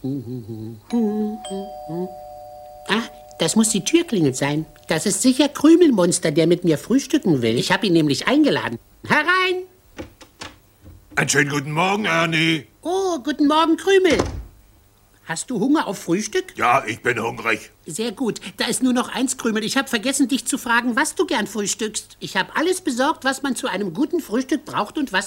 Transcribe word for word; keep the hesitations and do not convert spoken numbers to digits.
Ah, das muss die Türklingel sein. Das ist sicher Krümelmonster, der mit mir frühstücken will. Ich habe ihn nämlich eingeladen. Herein! Einen schönen guten Morgen, Ernie. Oh, guten Morgen, Krümel. Hast du Hunger auf Frühstück? Ja, ich bin hungrig. Sehr gut. Da ist nur noch eins, Krümel. Ich habe vergessen, dich zu fragen, was du gern frühstückst. Ich habe alles besorgt, was man zu einem guten Frühstück braucht und was